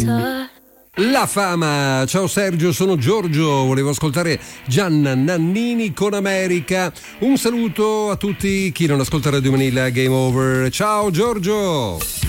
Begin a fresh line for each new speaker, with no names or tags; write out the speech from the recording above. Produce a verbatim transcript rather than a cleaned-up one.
guitar.
La fama, ciao Sergio, sono Giorgio, volevo ascoltare Gianna Nannini con America. Un saluto a tutti chi non ascolta Radio Manila, Game Over. Ciao Giorgio.